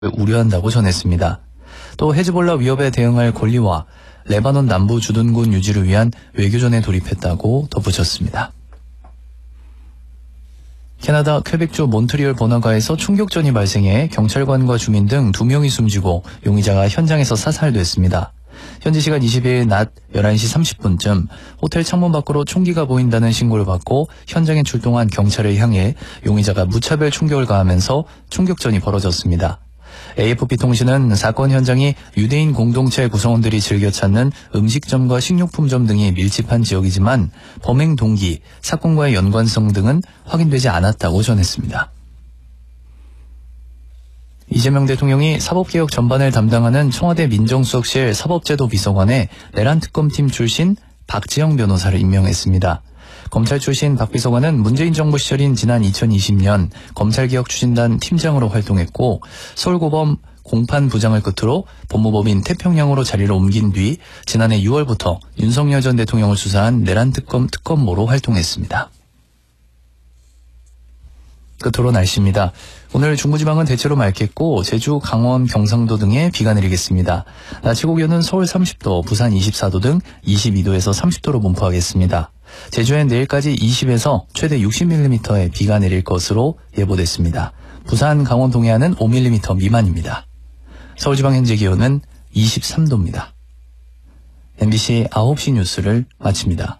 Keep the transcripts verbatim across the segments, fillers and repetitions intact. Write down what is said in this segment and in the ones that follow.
우려한다고 전했습니다. 또 헤즈볼라 위협에 대응할 권리와 레바논 남부 주둔군 유지를 위한 외교전에 돌입했다고 덧붙였습니다. 캐나다 퀘벡주 몬트리올 번화가에서 총격전이 발생해 경찰관과 주민 등 두 명이 숨지고 용의자가 현장에서 사살됐습니다. 현지 시간 이십이일 낮 열한 시 삼십 분쯤 호텔 창문 밖으로 총기가 보인다는 신고를 받고 현장에 출동한 경찰을 향해 용의자가 무차별 총격을 가하면서 총격전이 벌어졌습니다. 에이에프피 통신은 사건 현장이 유대인 공동체 구성원들이 즐겨 찾는 음식점과 식료품점 등이 밀집한 지역이지만 범행 동기, 사건과의 연관성 등은 확인되지 않았다고 전했습니다. 이재명 대통령이 사법개혁 전반을 담당하는 청와대 민정수석실 사법제도 비서관에 내란 특검팀 출신 박지영 변호사를 임명했습니다. 검찰 출신 박 비서관은 문재인 정부 시절인 지난 이천이십 년 검찰개혁 추진단 팀장으로 활동했고 서울고검 공판 부장을 끝으로 법무법인 태평양으로 자리를 옮긴 뒤 지난해 유월부터 윤석열 전 대통령을 수사한 내란 특검 특검모로 활동했습니다. 끝으로 날씨입니다. 오늘 중부지방은 대체로 맑겠고 제주, 강원, 경상도 등에 비가 내리겠습니다. 낮 최고기온은 서울 삼십 도, 부산 이십사 도 등 이십이 도에서 삼십 도로 분포하겠습니다. 제주엔 내일까지 이십에서 최대 육십 밀리미터의 비가 내릴 것으로 예보됐습니다. 부산, 강원 동해안은 오 밀리미터 미만입니다. 서울지방 현재 기온은 이십삼 도입니다. 엠비씨 아홉 시 뉴스를 마칩니다.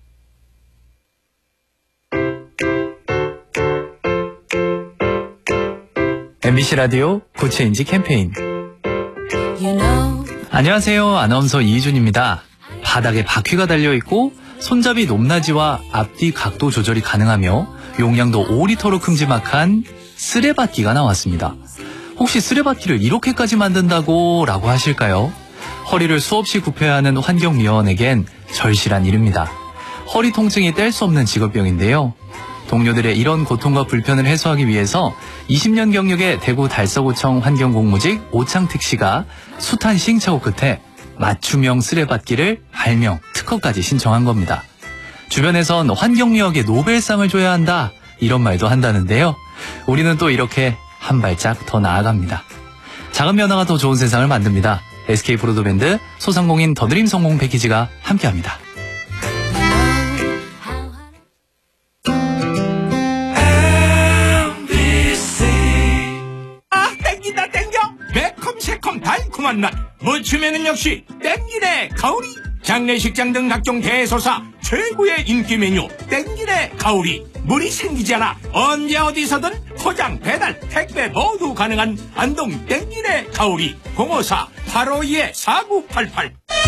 엠비씨 라디오 구체인지 캠페인. You know. 안녕하세요. 아나운서 이희준입니다. 바닥에 바퀴가 달려있고 손잡이 높낮이와 앞뒤 각도 조절이 가능하며 용량도 오 리터로 큼지막한 쓰레받기가 나왔습니다. 혹시 쓰레받기를 이렇게까지 만든다고 라고 하실까요? 허리를 수없이 굽혀야 하는 환경미화원에겐 절실한 일입니다. 허리 통증이 뗄 수 없는 직업병인데요. 동료들의 이런 고통과 불편을 해소하기 위해서 이십 년 경력의 대구 달서구청 환경공무직 오창택 씨가 숱한 시행착오 끝에 맞춤형 쓰레받기를 발명, 특허까지 신청한 겁니다. 주변에선 환경미화계 노벨상을 줘야 한다 이런 말도 한다는데요. 우리는 또 이렇게 한 발짝 더 나아갑니다. 작은 변화가 더 좋은 세상을 만듭니다. 에스케이 브로드밴드 소상공인 더드림 성공 패키지가 함께합니다. 달콤한 맛, 무침에는 역시 땡기네 가오리. 장례식장 등 각종 대소사 최고의 인기 메뉴 땡기네 가오리. 물이 생기지 않아 언제 어디서든 포장, 배달, 택배 모두 가능한 안동 땡기네 가오리. 공오사 팔오이 사구팔팔